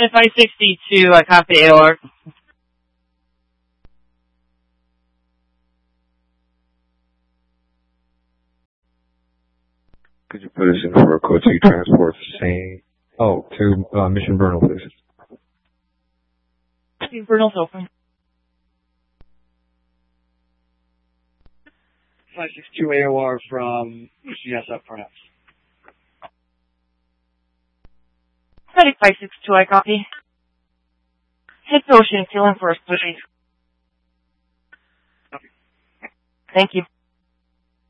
At 562, I copy AOR. Could you put us in for a code 2 transport to Mission Vernal, please? Mission Vernal's open. 562 AOR from GSF, perhaps. Static 562, I copy. Head to Ocean, killing for us, please. Thank you.